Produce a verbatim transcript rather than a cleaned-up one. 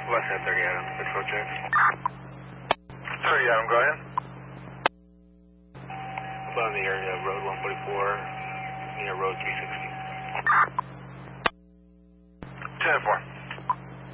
West side thirty Adam, patrol check. thirty Adam, go ahead. About in the area of Road one forty-four, near Road three sixty. ten four.